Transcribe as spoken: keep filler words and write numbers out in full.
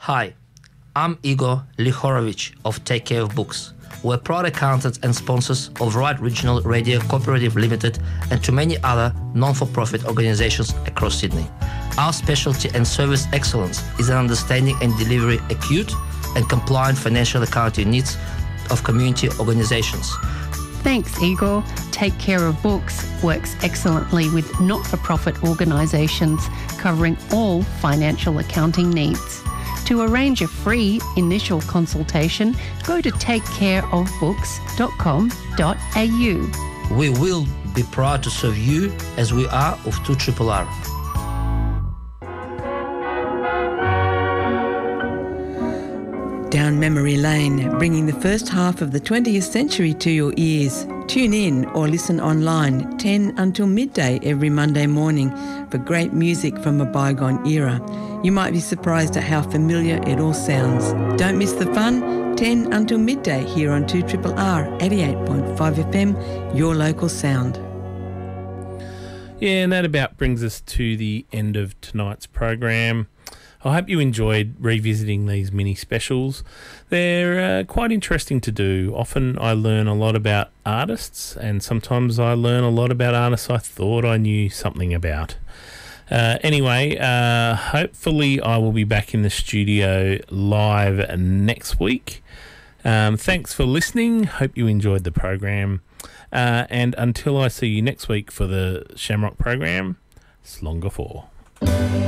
Hi, I'm Igor Lihorovich of Take Care of Books. We're proud accountants and sponsors of Right Regional Radio Cooperative Limited and to many other non-for-profit organizations across Sydney. Our specialty and service excellence is in understanding and delivering acute and compliant financial accounting needs of community organizations. Thanks, Igor. Take Care of Books works excellently with not-for-profit organisations covering all financial accounting needs. To arrange a free initial consultation, go to take care of books dot com dot a u. We will be proud to serve you as we are of two R R R. Down memory lane, bringing the first half of the twentieth century to your ears. Tune in or listen online ten until midday every Monday morning for great music from a bygone era. You might be surprised at how familiar it all sounds. Don't miss the fun, ten until midday here on two R R R eighty-eight point five F M, your local sound. Yeah, and that about brings us to the end of tonight's program. I hope you enjoyed revisiting these mini specials. They're uh, quite interesting to do. Often I learn a lot about artists, and sometimes I learn a lot about artists I thought I knew something about. Uh, anyway, uh, hopefully I will be back in the studio live next week. Um, thanks for listening. Hope you enjoyed the program. Uh, and until I see you next week for the Shamrock program, Slonga four.